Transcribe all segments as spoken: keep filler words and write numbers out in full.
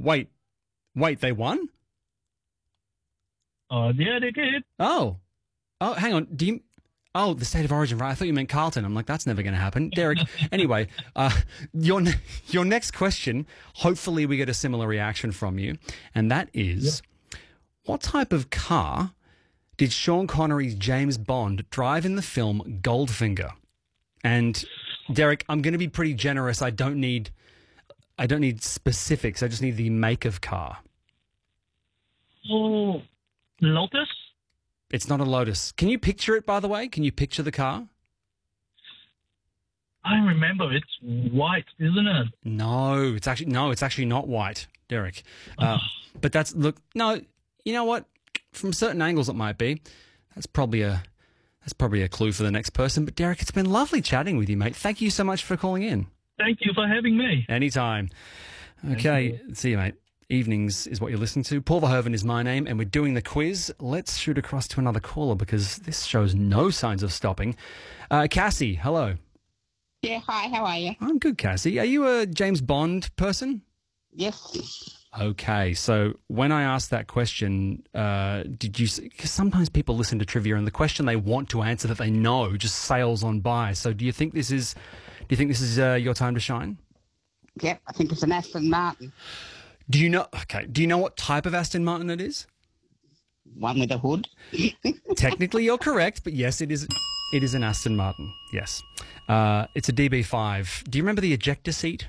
Wait, wait, they won? Uh, yeah, they did. Oh, oh, hang on. Do you? Oh, the state of origin, right? I thought you meant Carlton. I'm like, that's never going to happen, Derek. Anyway, uh, your your next question. Hopefully, we get a similar reaction from you, and that is, yep. What type of car did Sean Connery's James Bond drive in the film Goldfinger? And Derek, I'm going to be pretty generous. I don't need, I don't need specifics. I just need the make of car. Oh, Lotus? It's not a Lotus. Can you picture it, by the way? Can you picture the car? I remember it's white, isn't it? No, it's actually no, it's actually not white, Derek. Uh, but that's look. No, you know what? From certain angles, it might be. That's probably a that's probably a clue for the next person. But Derek, it's been lovely chatting with you, mate. Thank you so much for calling in. Thank you for having me. Anytime. Okay, you. See you, mate. Evenings is what you're listening to. Paul Verhoeven is my name, and we're doing the quiz. Let's shoot across to another caller because this shows no signs of stopping. Uh, Cassie, hello. Yeah, hi, how are you? I'm good, Cassie. Are you a James Bond person? Yes. Okay, so when I asked that question, uh, did you... Because sometimes people listen to trivia and the question they want to answer that they know just sails on by. So do you think this is... Do you think this is uh, your time to shine? Yep, I think it's an Aston Martin. Do you know... Okay, do you know what type of Aston Martin it is? One with a hood. Technically, you're correct, but yes, it is... It is an Aston Martin, yes. Uh, it's a D B five. Do you remember the ejector seat?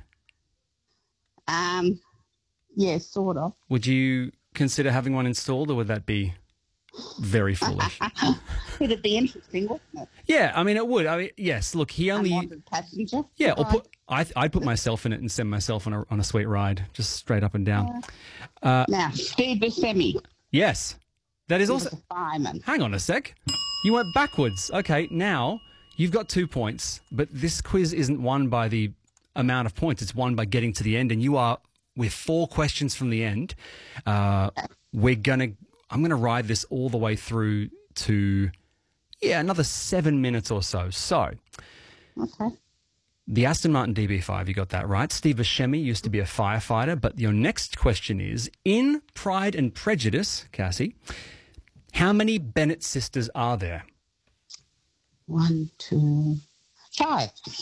Um, yeah, sort of. Would you consider having one installed, or would that be very foolish? It'd be interesting, wouldn't it? Yeah, I mean, it would. I mean, yes, look, he only... Unwanted passenger. Yeah, or put, I, I'd put myself in it and send myself on a, on a sweet ride, just straight up and down. Uh, uh, now, Steve Buscemi. Yes. That is He also... was a fireman. Hang on a sec. You went backwards. Okay, now you've got two points, but this quiz isn't won by the amount of points. It's won by getting to the end, and you are with four questions from the end. Uh, we're gonna. I'm gonna ride this all the way through to yeah another seven minutes or so. So, okay. The Aston Martin D B five, you got that right. Steve Buscemi used to be a firefighter, but your next question is in Pride and Prejudice, Cassie. How many Bennett sisters are there? One, two, five.